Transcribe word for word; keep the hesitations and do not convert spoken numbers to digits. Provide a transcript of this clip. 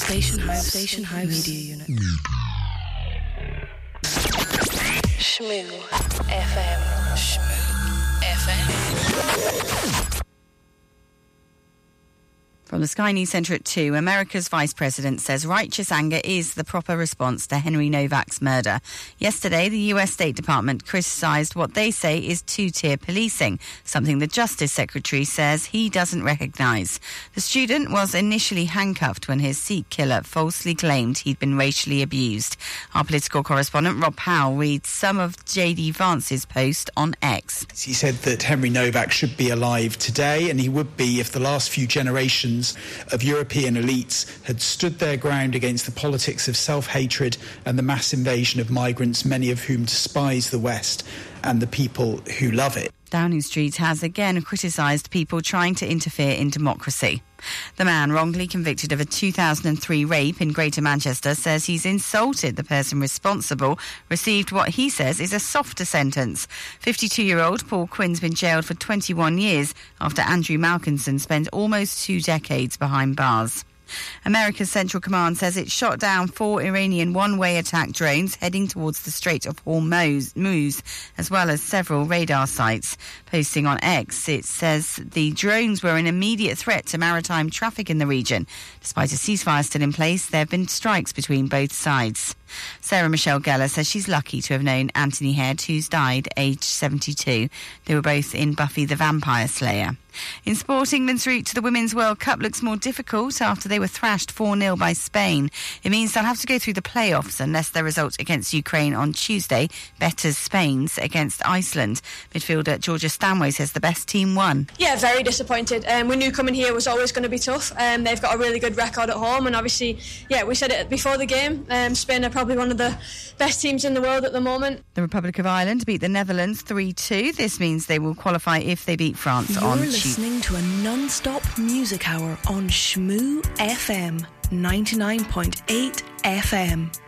Station House. Station House Media Unit. Shmoo F M. Shmoo F M. From the Sky News Centre at two, America's Vice President says righteous anger is the proper response to Henry Novak's murder. Yesterday, the U S State Department criticised what they say is two-tier policing, something the Justice Secretary says he doesn't recognise. The student was initially handcuffed when his Sikh killer falsely claimed he'd been racially abused. Our political correspondent, Rob Powell, reads some of J D Vance's post on X. He said that Henry Novak should be alive today, and he would be if the last few generations of European elites had stood their ground against the politics of self-hatred and the mass invasion of migrants, many of whom despise the West and the people who love it. Downing Street has again criticised people trying to interfere in democracy. The man wrongly convicted of a two thousand three rape in Greater Manchester says he's insulted the person responsible, received what he says is a softer sentence. fifty-two-year-old Paul Quinn's been jailed for twenty-one years after Andrew Malkinson spent almost two decades behind bars. America's Central Command says it shot down four Iranian one-way attack drones heading towards the Strait of Hormuz, as well as several radar sites. Posting on X, it says the drones were an immediate threat to maritime traffic in the region. Despite a ceasefire still in place, there have been strikes between both sides. Sarah Michelle Gellar says she's lucky to have known Anthony Head, who's died aged seventy-two. They were both in Buffy the Vampire Slayer. In sport, England's route to the Women's World Cup looks more difficult after they were thrashed four nil by Spain. It means they'll have to go through the playoffs unless their result against Ukraine on Tuesday betters Spain's against Iceland. Midfielder Georgia Stanway says the best team won. Yeah, very disappointed. Um, we knew coming here was always going to be tough. Um, they've got a really good record at home, and obviously, yeah, we said it before the game, um, Spain are probably one of the best teams in the world at the moment. The Republic of Ireland beat the Netherlands three two. This means they will qualify if they beat France You're on Tuesday. You're listening to a non-stop music hour on Shmoo F M, ninety-nine point eight F M.